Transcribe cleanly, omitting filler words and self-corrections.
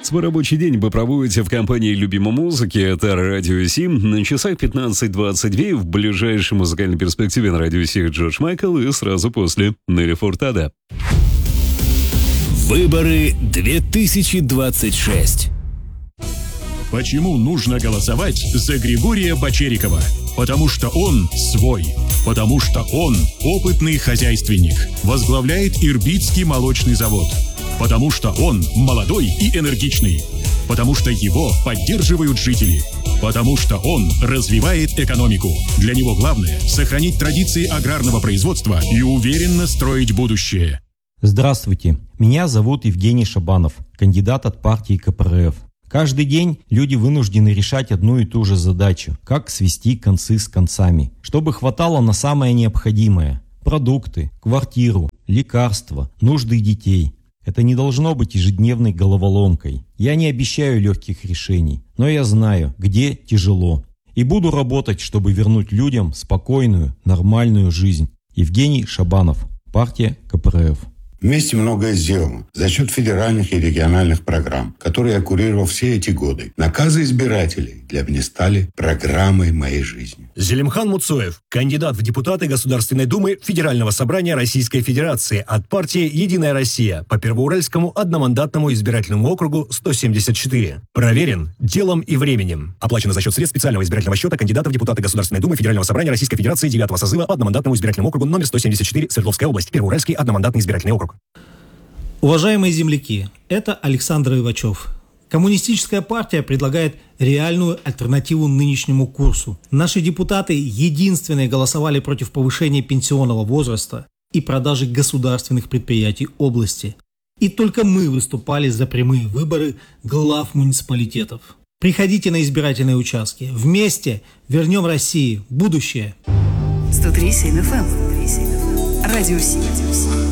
Свой рабочий день вы проводите в компании любимой музыки. Это Радио Сим. На часах 15:22. В ближайшей музыкальной перспективе на Радио Сим Джордж Майкл и сразу после Нелли Фуртадо. Выборы 2026. Почему нужно голосовать за Григория Бочерикова? Потому что он свой. Потому что он опытный хозяйственник. Возглавляет Ирбитский молочный завод. Потому что он молодой и энергичный. Потому что его поддерживают жители. Потому что он развивает экономику. Для него главное – сохранить традиции аграрного производства и уверенно строить будущее. Здравствуйте, меня зовут Евгений Шабанов, кандидат от партии КПРФ. Каждый день люди вынуждены решать одну и ту же задачу – как свести концы с концами, чтобы хватало на самое необходимое – продукты, квартиру, лекарства, нужды детей. Это не должно быть ежедневной головоломкой. Я не обещаю легких решений, но я знаю, где тяжело. И буду работать, чтобы вернуть людям спокойную, нормальную жизнь. Евгений Шабанов, партия КПРФ. Вместе многое сделано за счет федеральных и региональных программ, которые я курировал все эти годы. Наказы избирателей для меня стали программой моей жизни. Зелимхан Муцоев, кандидат в депутаты Государственной Думы Федерального собрания Российской Федерации от партии «Единая Россия» по Первоуральскому одномандатному избирательному округу 174. Проверен делом и временем. Оплачено за счет средств специального избирательного счета кандидата в депутаты Государственной Думы Федерального собрания Российской Федерации 9-го созыва по одномандатному избирательному округу номер 174, Свердловская область, Первоуральский одномандатный избирательный округ. Уважаемые земляки, это Александр Ивачев. Коммунистическая партия предлагает реальную альтернативу нынешнему курсу. Наши депутаты единственные голосовали против повышения пенсионного возраста и продажи государственных предприятий области. И только мы выступали за прямые выборы глав муниципалитетов. Приходите на избирательные участки. Вместе вернем России будущее. 103.7 FM. Радио Сим.